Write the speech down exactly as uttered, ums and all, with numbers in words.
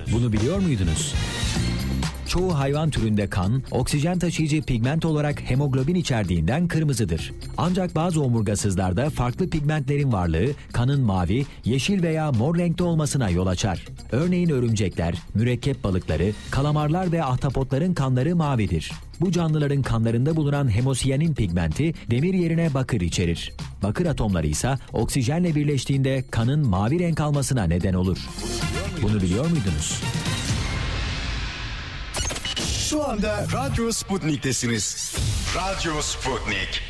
Bunu biliyor muydunuz? Çoğu hayvan türünde kan, oksijen taşıyıcı pigment olarak hemoglobin içerdiğinden kırmızıdır. Ancak bazı omurgasızlarda farklı pigmentlerin varlığı kanın mavi, yeşil veya mor renkte olmasına yol açar. Örneğin örümcekler, mürekkep balıkları, kalamarlar ve ahtapotların kanları mavidir. Bu canlıların kanlarında bulunan hemosiyanin pigmenti demir yerine bakır içerir. Bakır atomları ise oksijenle birleştiğinde kanın mavi renk almasına neden olur. Bunu biliyor muydunuz? Şu anda Radyo Sputnik'tesiniz. Radyo Sputnik.